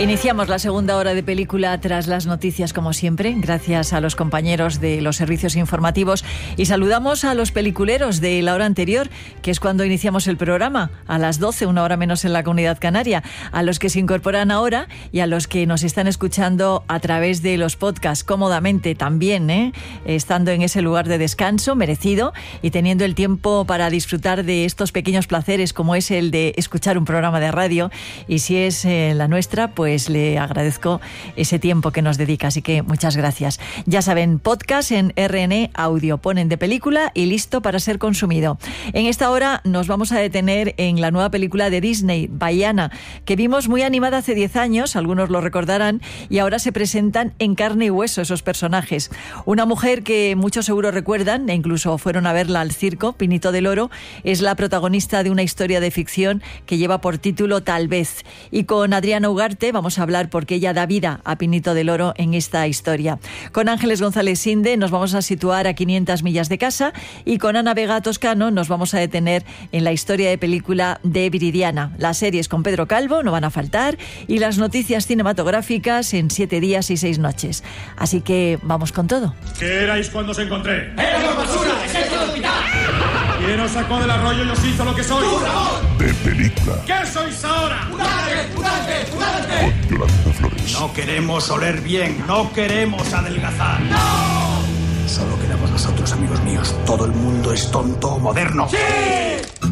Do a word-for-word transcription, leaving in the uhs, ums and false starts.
Iniciamos la segunda hora de película tras las noticias, como siempre, gracias a los compañeros de los servicios informativos, y saludamos a los peliculeros de la hora anterior, que es cuando iniciamos el programa, a las doce, una hora menos en la Comunidad Canaria, a los que se incorporan ahora y a los que nos están escuchando a través de los podcasts cómodamente también, ¿eh? estando en ese lugar de descanso merecido y teniendo el tiempo para disfrutar de estos pequeños placeres como es el de escuchar un programa de radio, y si es eh, la nuestra, pues Pues le agradezco ese tiempo que nos dedica, así que muchas gracias. Ya saben, podcast en R N Audio, ponen de película y listo para ser consumido. En esta hora nos vamos a detener en la nueva película de Disney, Vaiana, que vimos muy animada hace diez años, algunos lo recordarán, y ahora se presentan en carne y hueso esos personajes. Una mujer que muchos seguro recuerdan, e incluso fueron a verla al circo, Pinito del Oro, es la protagonista de una historia de ficción que lleva por título Tal vez. Y con Adriana Ugarte vamos a hablar porque ella da vida a Pinito del Oro en esta historia. Con Ángeles González Sinde nos vamos a situar a quinientas millas de casa, y con Ana Vega Toscano nos vamos a detener en la historia de película de Viridiana. Las series con Pedro Calvo no van a faltar, y las noticias cinematográficas en siete días y seis noches. Así que vamos con todo. ¿Qué erais cuando os encontré? ¡Éramos basura! ¡Ejército de hospital! ¿Quién os sacó del arroyo y os hizo lo que sois? ¡Tú, Ramón! De película. ¿Qué sois ahora? ¡Un ángel! ¡Un ángel! ¡Un ángel! Con Yolanda Flores. No queremos oler bien, no queremos adelgazar. ¡No! Solo quedamos nosotros, amigos míos. Todo el mundo es tonto o moderno. ¡Sí!